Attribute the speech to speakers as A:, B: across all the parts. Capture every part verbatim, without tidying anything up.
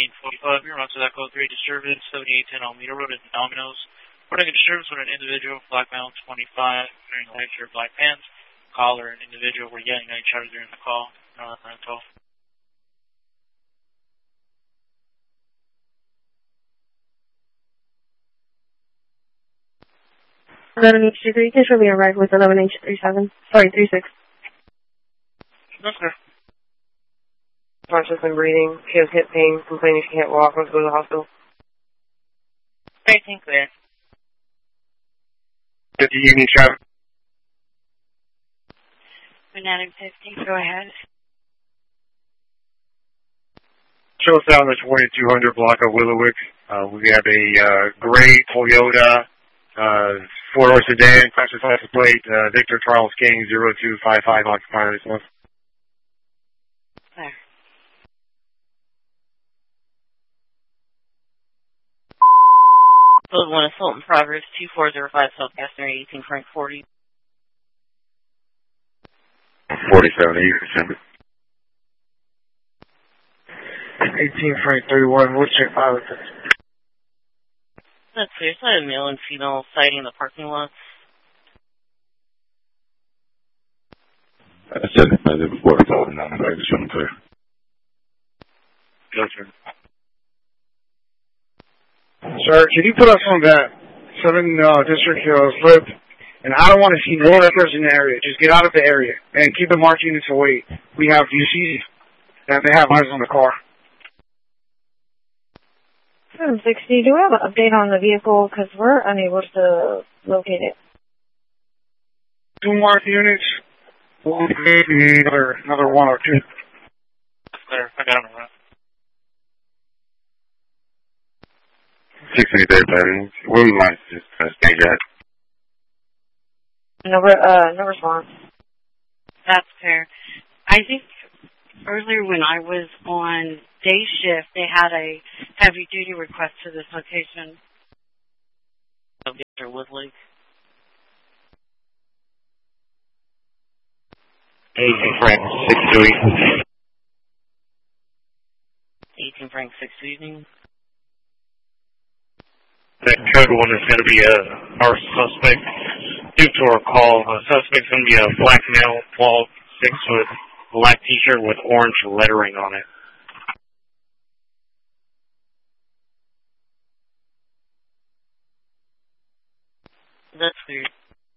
A: eighteen forty-five. You're on to that code three disturbance, seventy-eight ten Alameda Road at Domino's. Reporting a disturbance with an individual, black male, twenty-five, wearing a white shirt, black pants. Caller and individual were yelling at each other during the call. Uh, rental.
B: eleven H two three, can show me a ride with eleven H three seven. Sorry, three six.
A: Yes, sir.
C: Conscious and breathing. She has hip pain, complaining she can't walk. Let's go to the hospital.
A: eighteen clear.
D: fifty Union traffic.
E: Fanatic fifty, go ahead.
D: Show us out on the twenty-two hundred block of Willowick. Uh, we have a uh, gray Toyota uh, four-door sedan, classic license plate, uh, Victor Charles King, zero two five five, occupying this one.
E: There. Code one, assault in progress, two four zero five, Southwestern, eighteen Frank forty.
D: forty-seven, eighty percent.
C: eighteen Frank thirty-one, what's your file with this?
E: That's clear. So I have a male and female sighting in the parking lot.
D: I said it I did before, I told him now, I just want to clear. Yes, sir.
F: Sir, can you put us on that seven uh, District Hill slip? And I don't want to see no other person in the area. Just get out of the area and keep the marked units away. We have, you see, that they have eyes on the car.
B: seven sixty, do we have an update on the vehicle? Because we're unable to locate it.
F: Two marked units. One, maybe another, another one or two.
A: Clear. I got him around.
D: six eighty-eight, man. Where we might just uh, stage at.
B: No, uh, no response.
E: That's fair. I think earlier when I was on day shift, they had a heavy duty request to this location. Victor Woodley.
D: eighteen Frank, six two.
E: eighteen Frank, six evening.
D: That code one is going to be uh, our suspect. Due to our call, uh, suspect's going to be a black male, twelve, six foot, black t-shirt with orange lettering on it.
E: That's weird.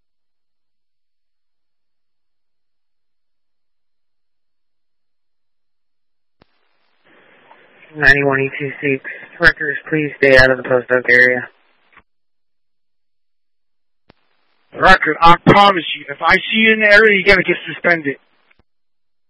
C: ninety-one E two six. Workers, please stay out of the post oak area.
F: Record, I promise you, if I see you in the area, you gotta get suspended.